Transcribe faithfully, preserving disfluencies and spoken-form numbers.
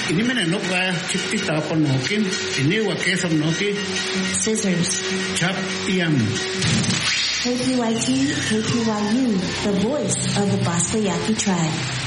Ini mana nuk ba chipti tapon nokin. Ini wa kesam noki. Scissors. Chap tiam. K P Y T, K P Y U, the voice of the Basquiat tribe.